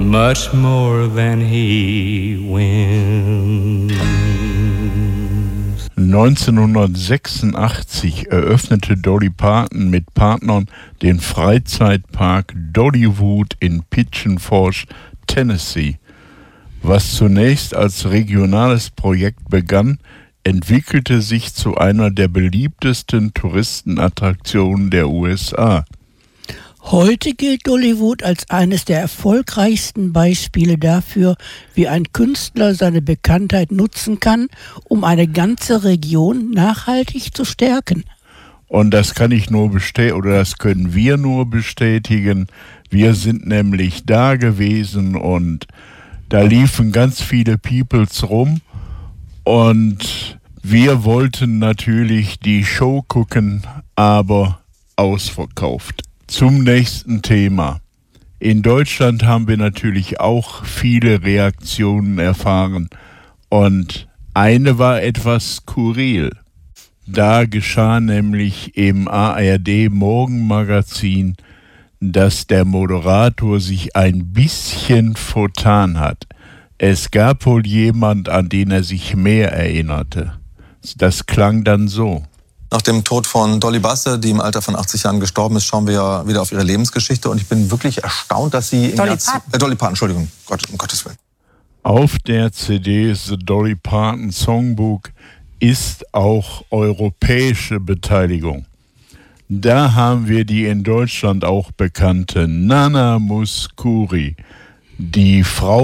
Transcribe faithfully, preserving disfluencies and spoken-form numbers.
much more than he wins. neunzehnhundertsechsundachtzig eröffnete Dolly Parton mit Partnern den Freizeitpark Dollywood in Pigeon Forge, Tennessee. Was zunächst als regionales Projekt begann, entwickelte sich zu einer der beliebtesten Touristenattraktionen der U S A. Heute gilt Dollywood als eines der erfolgreichsten Beispiele dafür, wie ein Künstler seine Bekanntheit nutzen kann, um eine ganze Region nachhaltig zu stärken. Und das kann ich nur bestätigen, oder das können wir nur bestätigen. Wir sind nämlich da gewesen und da liefen ganz viele Peoples rum und wir wollten natürlich die Show gucken, aber ausverkauft. Zum nächsten Thema. In Deutschland haben wir natürlich auch viele Reaktionen erfahren und eine war etwas skurril. Da geschah nämlich im A R D Morgenmagazin, dass der Moderator sich ein bisschen vertan hat. Es gab wohl jemand, an den er sich mehr erinnerte. Das klang dann so. Nach dem Tod von Dolly Buster, die im Alter von achtzig Jahren gestorben ist, schauen wir ja wieder auf ihre Lebensgeschichte. Und ich bin wirklich erstaunt, dass sie... Dolly Parton. Äh, Dolly Parton, Entschuldigung, Gott, um Gottes Willen. Auf der C D The Dolly Parton Songbook ist auch europäische Beteiligung. Da haben wir die in Deutschland auch bekannte Nana Mouskouri, die Frau